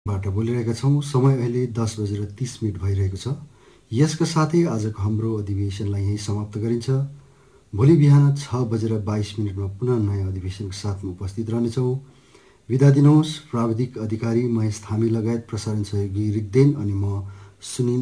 बाट बोलिरहेका छौँ। समय अहिले 10:30 भइरहेको छ। यसका साथै आजको हाम्रो अधिवेशनलाई यहीँ समाप्त गरिन्छ। भोलि बिहान 6:22 पुनः नयाँ अधिवेशनको साथमा उपस्थित रहनेछौँ। बिदा दिनुहोस्। प्राविधिक अधिकारी महेश थामी लगायत प्रसारण सहयोगी रिग्देन अनि म सुनिल